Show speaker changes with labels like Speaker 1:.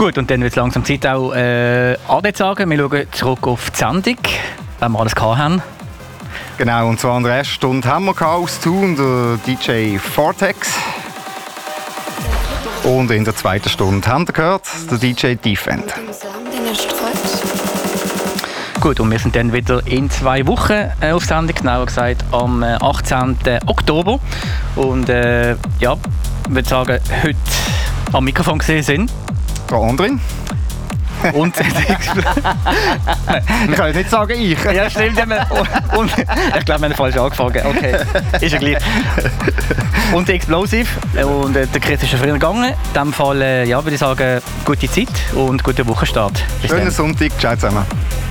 Speaker 1: Gut, und dann wird es langsam Zeit auch Ade zu sagen. Wir schauen zurück auf die Sendung, wenn wir alles gehabt haben.
Speaker 2: Genau, und zwar in der ersten Stunde haben wir aus Thun den DJ Vortex. Und in der zweiten Stunde haben wir gehört den DJ Defend.
Speaker 1: Gut, und wir sind dann wieder in 2 Wochen auf Sendung, genauer gesagt am 18. Oktober. Und ja, ich würde sagen, heute am Mikrofon gesehen sind
Speaker 2: Der Andrin.
Speaker 1: und
Speaker 2: Ich kann jetzt nicht sagen, ich.
Speaker 1: ja, stimmt. Und ich glaube, wir haben falsch angefangen. Okay, ist ja gleich. Und der Explosive und der Chris ist schon früher gegangen. In diesem Fall ja, würde ich sagen, gute Zeit und guten Wochenstart. Bis
Speaker 2: Schönen
Speaker 1: dann.
Speaker 2: Sonntag. Ciao zusammen.